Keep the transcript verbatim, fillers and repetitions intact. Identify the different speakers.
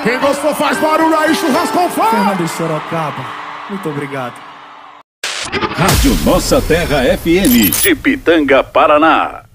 Speaker 1: Quem gostou faz barulho aí, churrasco com fome.
Speaker 2: Fernando de Sorocaba, muito obrigado.
Speaker 3: Rádio Nossa Terra F M, de Pitanga, Paraná.